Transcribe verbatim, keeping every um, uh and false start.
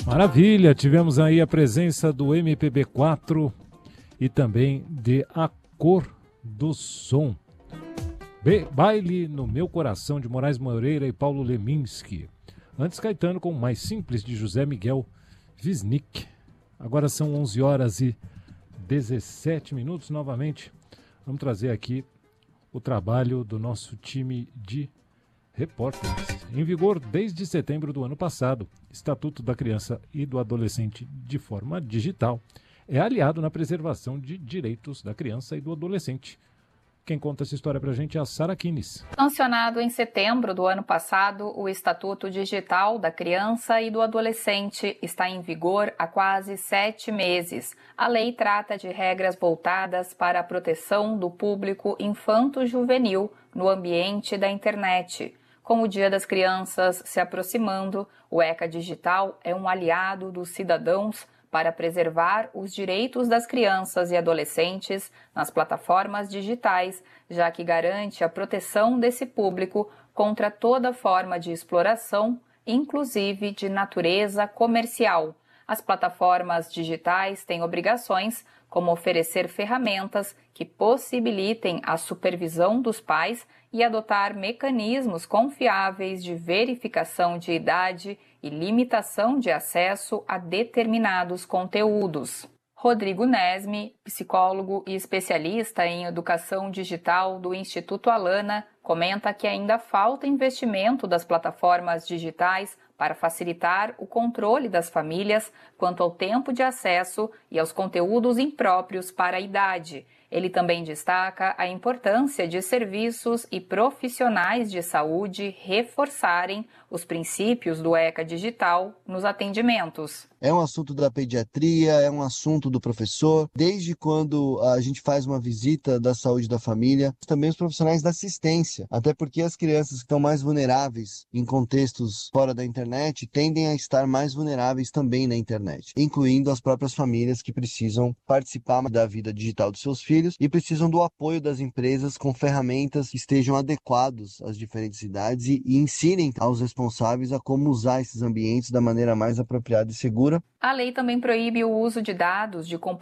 Maravilha, tivemos aí a presença do M P B quatro e também de A Cor do Som. Be- Baile no Meu Coração, de Moraes Moreira e Paulo Leminski. Antes, Caetano com Mais Simples, de José Miguel Wisnik. Agora são onze horas e dezessete minutos. Novamente, vamos trazer aqui o trabalho do nosso time de repórteres. Em vigor desde setembro do ano passado, Estatuto da Criança e do Adolescente de forma digital é aliado na preservação de direitos da criança e do adolescente. Quem conta essa história pra gente é a Sara Kines. Sancionado em setembro do ano passado, o Estatuto Digital da Criança e do Adolescente está em vigor há quase sete meses. A lei trata de regras voltadas para a proteção do público infanto-juvenil no ambiente da internet. Com o Dia das Crianças se aproximando, o ECA Digital é um aliado dos cidadãos para preservar os direitos das crianças e adolescentes nas plataformas digitais, já que garante a proteção desse público contra toda forma de exploração, inclusive de natureza comercial. As plataformas digitais têm obrigações, como oferecer ferramentas que possibilitem a supervisão dos pais e adotar mecanismos confiáveis de verificação de idade e limitação de acesso a determinados conteúdos. Rodrigo Nesme, psicólogo e especialista em educação digital do Instituto Alana, comenta que ainda falta investimento das plataformas digitais para facilitar o controle das famílias quanto ao tempo de acesso e aos conteúdos impróprios para a idade. Ele também destaca a importância de serviços e profissionais de saúde reforçarem os princípios do ECA Digital nos atendimentos. É um assunto da pediatria, é um assunto do professor, desde quando a gente faz uma visita da saúde da família, também os profissionais da assistência, até porque as crianças que estão mais vulneráveis em contextos fora da internet tendem a estar mais vulneráveis também na internet, incluindo as próprias famílias que precisam participar da vida digital dos seus filhos e precisam do apoio das empresas com ferramentas que estejam adequados às diferentes idades e, e ensinem aos responsáveis a como usar esses ambientes da maneira mais apropriada e segura. A lei também proíbe o uso de dados de